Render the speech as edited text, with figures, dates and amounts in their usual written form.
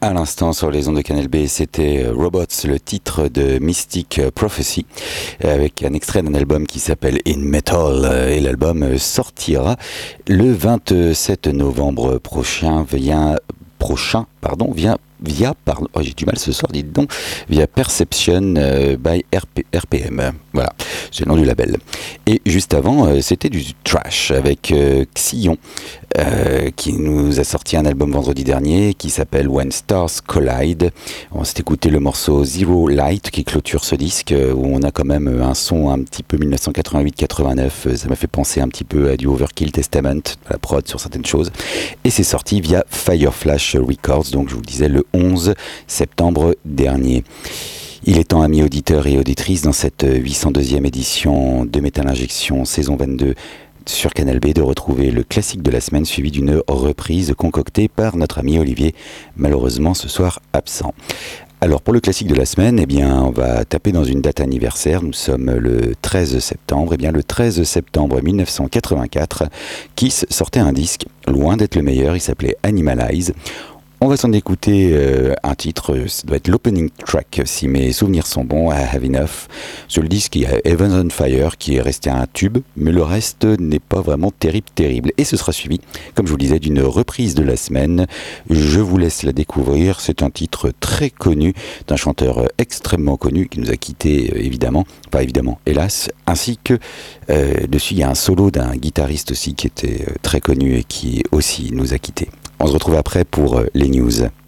À l'instant sur les ondes de Canal B, c'était Robots, le titre de Mystic Prophecy, avec un extrait d'un album qui s'appelle In Metal, et l'album sortira le 27 novembre prochain, j'ai du mal ce soir, dites donc, via Perception by RPM. Voilà, c'est le nom du label. Et juste avant, c'était du trash avec Xillon, qui nous a sorti un album vendredi dernier qui s'appelle When Stars Collide. On s'est écouté le morceau Zero Light qui clôture ce disque, où on a quand même un son un petit peu 1988-89. Ça m'a fait penser un petit peu à du Overkill Testament, à la prod sur certaines choses. Et c'est sorti via Fireflash Records, donc je vous le disais, le 11 septembre dernier. Il est temps, amis auditeurs et auditrices, dans cette 802e édition de Metal Injection saison 22 sur Canal B, de retrouver le classique de la semaine suivi d'une reprise concoctée par notre ami Olivier, malheureusement ce soir absent. Alors pour le classique de la semaine, eh bien, on va taper dans une date anniversaire. Nous sommes le 13 septembre. Eh bien, le 13 septembre 1984, Kiss sortait un disque, loin d'être le meilleur, il s'appelait Animalize. On va s'en écouter un titre, ça doit être l'opening track si mes souvenirs sont bons, I Have Enough. Sur le disque, il y a Heaven on Fire qui est resté un tube, mais le reste n'est pas vraiment terrible. Et ce sera suivi, comme je vous le disais, d'une reprise de la semaine. Je vous laisse la découvrir. C'est un titre très connu d'un chanteur extrêmement connu qui nous a quittés hélas, ainsi que dessus il y a un solo d'un guitariste aussi qui était très connu et qui aussi nous a quittés. On se retrouve après pour les news.